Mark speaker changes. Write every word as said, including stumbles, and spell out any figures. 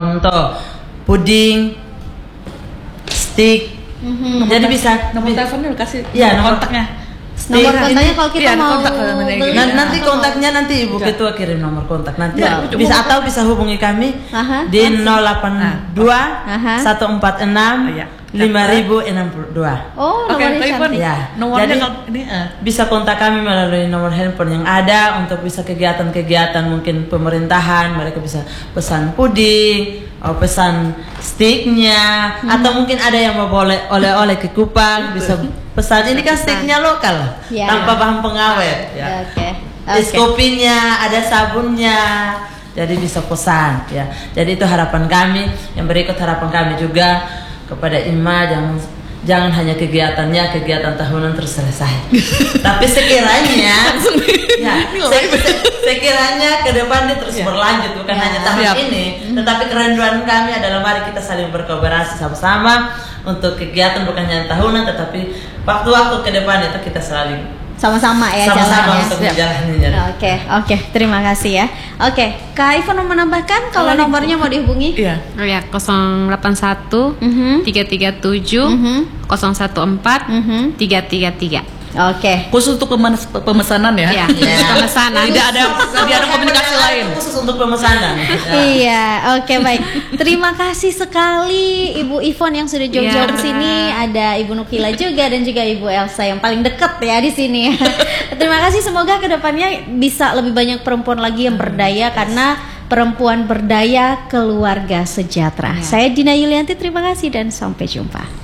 Speaker 1: untuk puding, stick.
Speaker 2: Mm-hmm.
Speaker 1: Jadi
Speaker 3: nomor
Speaker 1: bisa
Speaker 3: nomor teleponnya lu kasih,
Speaker 1: ya,
Speaker 3: nomor kontaknya.
Speaker 2: Nomor kontaknya kalau kita
Speaker 3: iya,
Speaker 2: mau
Speaker 3: kontak beli.
Speaker 1: Nanti, nanti kontaknya nanti Ibu
Speaker 3: Ya.
Speaker 1: Ketua kirim nomor kontak nanti.
Speaker 3: Ya,
Speaker 1: bisa atau bisa hubungi kami
Speaker 2: Aha.
Speaker 1: di nol delapan dua satu empat enam
Speaker 3: Iya.
Speaker 1: lima ribu enam puluh dua.
Speaker 2: Oh,
Speaker 3: Oke,
Speaker 2: nomornya
Speaker 3: telepon.
Speaker 2: cantik.
Speaker 1: Ya.
Speaker 3: Nomornya
Speaker 1: Jadi
Speaker 3: kalau ini eh.
Speaker 1: bisa kontak kami melalui nomor handphone yang ada untuk bisa kegiatan-kegiatan mungkin pemerintahan, mereka bisa pesan puding, oh, pesan sticknya, hmm. atau mungkin ada yang mau boleh oleh-oleh ke Kupang bisa pesan. Ini kan sticknya lokal
Speaker 2: Ya.
Speaker 1: tanpa bahan pengawet. Ya.
Speaker 2: Oke.
Speaker 1: Es kopinya, ada sabunnya, jadi bisa pesan ya. Jadi itu harapan kami. Yang berikut harapan kami juga kepada I M A, jangan jangan hanya kegiatannya kegiatan tahunan terus selesai. Tapi sekiranya ya, se se sekiranya ke depan dia terus ya. berlanjut bukan ya. hanya tahun Siap. ini, tetapi kerinduan kami adalah mari kita saling berkolaborasi sama-sama untuk kegiatan bukan hanya tahunan tetapi waktu-waktu ke depan itu kita saling
Speaker 2: sama-sama ya
Speaker 1: sama-sama
Speaker 2: jalannya.
Speaker 1: untuk menjalaninya.
Speaker 2: Oke, oke, terima kasih ya. Oke, Kak Ivon mau menambahkan kalau nomornya mau dihubungi?
Speaker 3: Iya.
Speaker 4: Oh ya, nol delapan satu tiga tiga tujuh nol satu empat tiga tiga tiga.
Speaker 2: Oke.
Speaker 3: Khusus untuk pemen- pemesanan ya.
Speaker 4: Iya,
Speaker 1: Ya.
Speaker 4: pemesanan.
Speaker 3: Tidak ada tidak ada komunikasi lain.
Speaker 1: Khusus untuk pemesanan. Ya.
Speaker 2: Iya, oke baik. Terima kasih sekali Ibu Ivon yang sudah jauh-jauh
Speaker 4: Iya.
Speaker 2: ke sini. Ada Ibu Nukila juga dan juga Ibu Elsa yang paling dekat ya di sini. Terima kasih, semoga kedepannya bisa lebih banyak perempuan lagi yang berdaya karena perempuan berdaya keluarga sejahtera.
Speaker 4: Iya.
Speaker 2: Saya Dina Yulianti, terima kasih dan sampai jumpa.